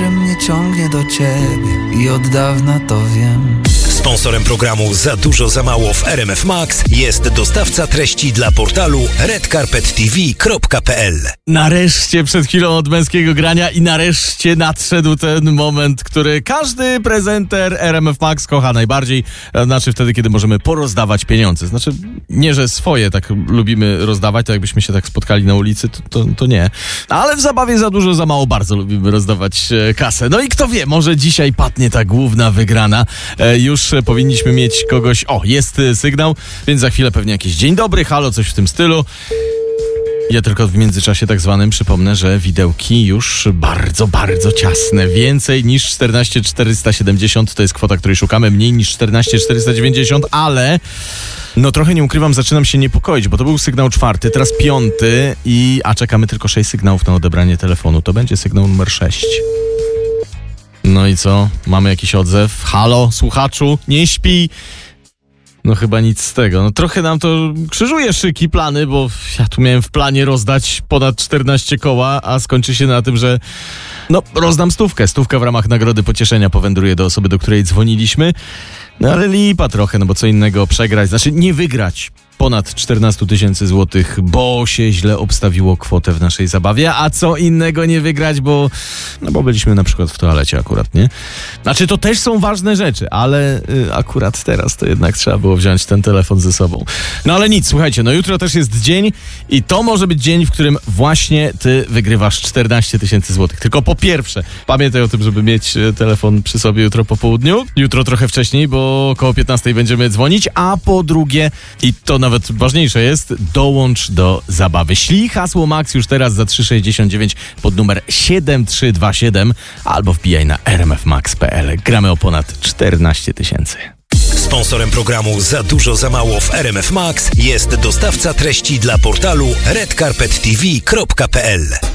że mnie ciągnie do ciebie i od dawna to wiem. Sponsorem programu Za dużo, za mało w RMF Max jest dostawca treści dla portalu redcarpettv.pl. Nareszcie przed chwilą od męskiego grania i nareszcie nadszedł ten moment, który każdy prezenter RMF Max kocha najbardziej. Znaczy wtedy, kiedy możemy porozdawać pieniądze. Znaczy nie, że swoje tak lubimy rozdawać, to jakbyśmy się tak spotkali na ulicy, to nie. Ale w zabawie Za dużo, za mało bardzo lubimy rozdawać kasę. No i kto wie, może dzisiaj padnie ta główna wygrana. Już powinniśmy mieć kogoś... O, jest sygnał, więc za chwilę pewnie jakieś dzień dobry, halo, coś w tym stylu. Ja tylko w międzyczasie tak zwanym przypomnę, że widełki już bardzo, bardzo ciasne. Więcej niż 14 470 to jest kwota, której szukamy. Mniej niż 14 490, ale... No trochę nie ukrywam, zaczynam się niepokoić, bo to był sygnał 4, teraz 5 a czekamy tylko 6 sygnałów na odebranie telefonu. To będzie sygnał numer 6. No i co? Mamy jakiś odzew? Halo, słuchaczu, nie śpi? No chyba nic z tego. No trochę nam to krzyżuje szyki, plany, bo ja tu miałem w planie rozdać ponad 14 koła, a skończy się na tym, że no rozdam stówkę. Stówka w ramach nagrody pocieszenia powędruje do osoby, do której dzwoniliśmy. No ale lipa trochę, no bo co innego przegrać, znaczy nie wygrać ponad 14 000 złotych, bo się źle obstawiło kwotę w naszej zabawie, a co innego nie wygrać, bo byliśmy na przykład w toalecie akurat, nie? Znaczy to też są ważne rzeczy, ale akurat teraz to jednak trzeba było wziąć ten telefon ze sobą. No ale nic, słuchajcie, no jutro też jest dzień i to może być dzień, w którym właśnie ty wygrywasz 14 000 złotych. Tylko po pierwsze, pamiętaj o tym, żeby mieć telefon przy sobie jutro po południu, jutro trochę wcześniej, bo około 15 będziemy dzwonić, a po drugie, i to nawet ważniejsze jest, dołącz do zabawy. Ślij hasło MAX już teraz za 3,69 pod numer 7327 albo wbijaj na rmfmax.pl. Gramy o ponad 14 000. Sponsorem programu Za dużo, za mało w RMF Max jest dostawca treści dla portalu redcarpettv.pl.